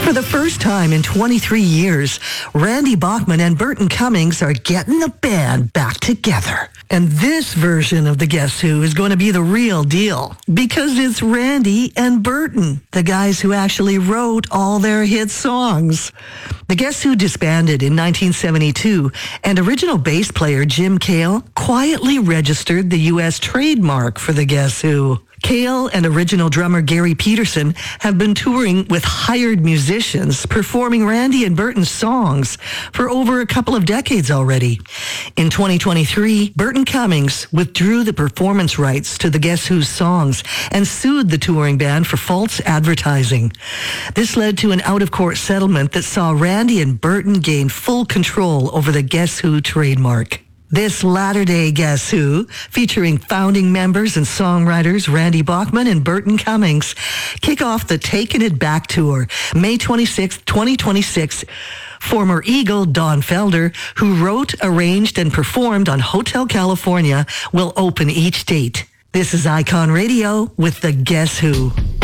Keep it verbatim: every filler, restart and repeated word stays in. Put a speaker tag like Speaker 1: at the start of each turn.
Speaker 1: For the first time in twenty-three years, Randy Bachman and Burton Cummings are getting the band back together. And this version of the Guess Who is going to be the real deal because it's Randy and Burton, the guys who actually wrote all their hit songs. The Guess Who disbanded in nineteen seventy-two, and original bass player Jim Cale quietly registered the U S trademark for the Guess Who. Cale and original drummer Gary Peterson have been touring with hired musicians, performing Randy and Burton's songs for over a couple of decades already. In twenty twenty-three, Burton Cummings withdrew the performance rights to the Guess Who's songs and sued the touring band for false advertising. This led to an out-of-court settlement that saw Randy and Burton gain full control over the Guess Who trademark. This latter-day Guess Who, featuring founding members and songwriters Randy Bachman and Burton Cummings, kick off the Taking It Back Tour, May twenty-sixth, twenty twenty-six. Former Eagle Don Felder, who wrote, arranged, and performed on Hotel California, will open each date. This is Icon Radio with the Guess Who.